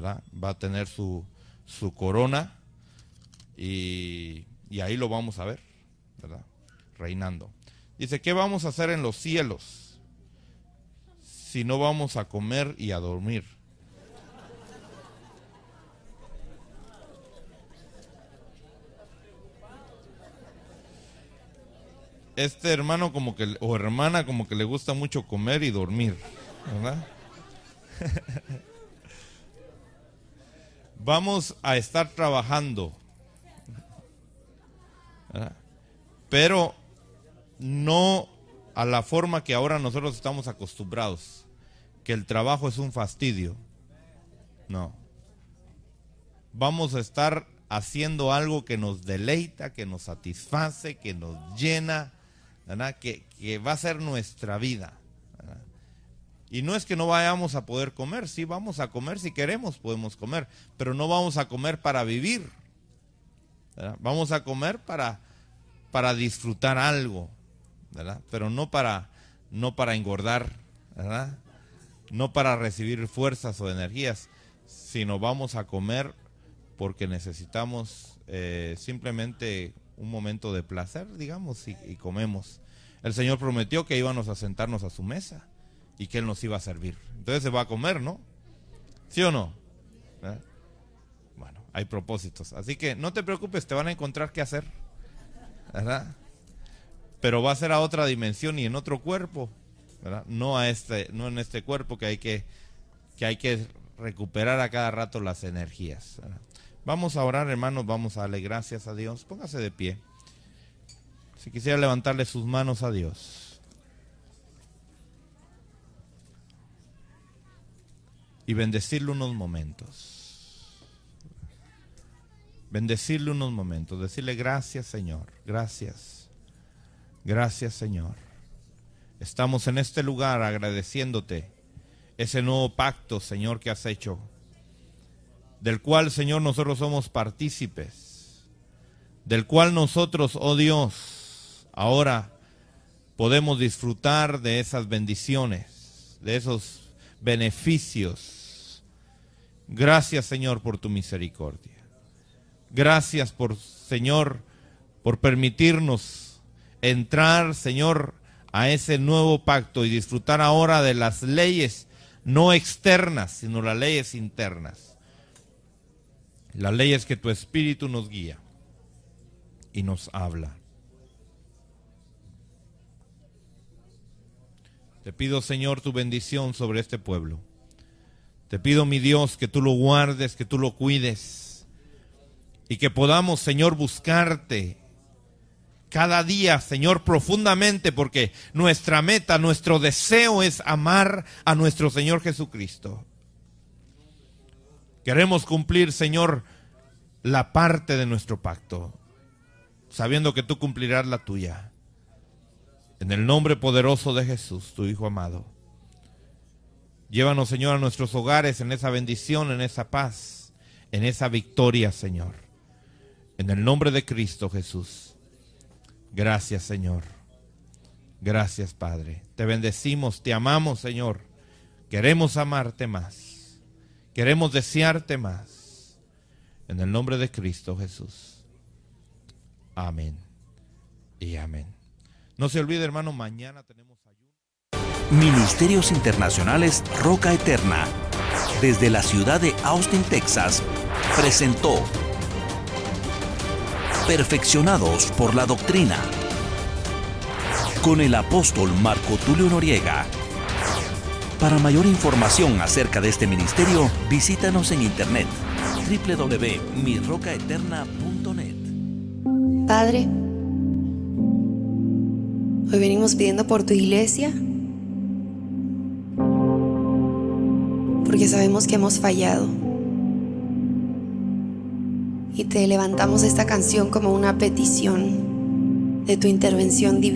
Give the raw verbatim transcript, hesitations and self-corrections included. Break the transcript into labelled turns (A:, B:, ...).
A: ¿verdad? Va a tener su, su corona y, y ahí lo vamos a ver, ¿verdad? Reinando. Dice, ¿qué vamos a hacer en los cielos si no vamos a comer y a dormir? Este hermano como que, o hermana como que le gusta mucho comer y dormir, ¿verdad? Vamos a estar trabajando, ¿verdad? Pero no a la forma que ahora nosotros estamos acostumbrados, que el trabajo es un fastidio. No. Vamos a estar haciendo algo que nos deleita, que nos satisface, que nos llena, ¿verdad? Que, que va a ser nuestra vida, ¿verdad? Y no es que no vayamos a poder comer, sí vamos a comer, si queremos podemos comer, pero no vamos a comer para vivir, ¿verdad? Vamos a comer para, para disfrutar algo, ¿verdad? Pero no para, no para engordar, ¿verdad? No para recibir fuerzas o energías, sino vamos a comer porque necesitamos eh, simplemente un momento de placer, digamos, y, y comemos. El Señor prometió que íbamos a sentarnos a su mesa y que Él nos iba a servir. Entonces se va a comer, ¿no? ¿Sí o no? ¿Eh? Bueno, hay propósitos. Así que no te preocupes, te van a encontrar qué hacer, ¿verdad? Pero va a ser a otra dimensión y en otro cuerpo, ¿verdad? No a este, no en este cuerpo que hay que, que hay que recuperar a cada rato las energías, ¿verdad? Vamos a orar, hermanos, vamos a darle gracias a Dios. Póngase de pie. Si quisiera levantarle sus manos a Dios y bendecirle unos momentos. Bendecirle unos momentos, decirle gracias, Señor, gracias. Gracias, Señor. Estamos en este lugar agradeciéndote ese nuevo pacto, Señor, que has hecho, del cual, Señor, nosotros somos partícipes, del cual nosotros, oh Dios, ahora podemos disfrutar de esas bendiciones, de esos beneficios. Gracias, Señor, por tu misericordia. Gracias por, Señor, por permitirnos entrar, Señor, a ese nuevo pacto y disfrutar ahora de las leyes no externas, sino las leyes internas. Las leyes que tu Espíritu nos guía y nos habla. Te pido, Señor, tu bendición sobre este pueblo. Te pido, mi Dios, que tú lo guardes, que tú lo cuides y que podamos, Señor, buscarte cada día, Señor, profundamente, porque nuestra meta, nuestro deseo es amar a nuestro Señor Jesucristo. Queremos cumplir, Señor, la parte de nuestro pacto, sabiendo que tú cumplirás la tuya. En el nombre poderoso de Jesús, tu Hijo amado. Llévanos, Señor, a nuestros hogares en esa bendición, en esa paz, en esa victoria, Señor. En el nombre de Cristo Jesús. Gracias, Señor. Gracias, Padre. Te bendecimos, te amamos, Señor. Queremos amarte más. Queremos desearte más. En el nombre de Cristo Jesús. Amén. Y amén. No se olvide, hermano, mañana tenemos ayuno.
B: Ministerios Internacionales Roca Eterna, desde la ciudad de Austin, Texas, presentó Perfeccionados por la Doctrina, con el apóstol Marco Tulio Noriega. Para mayor información acerca de este ministerio, visítanos en internet doble u doble u doble u punto mi roca eterna punto net.
C: Padre, hoy venimos pidiendo por tu iglesia, porque sabemos que hemos fallado. Y te levantamos esta canción como una petición de tu intervención divina.